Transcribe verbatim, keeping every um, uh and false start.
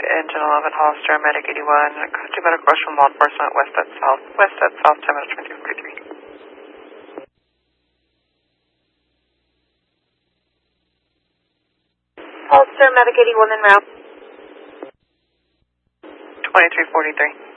engine eleven, Hollister, Medic eighty-one, two medical rush from law enforcement, west at south, west at south, ten minutes, twenty-three forty-three. Hollister, Medic eighty-one en route. twenty-three forty-three.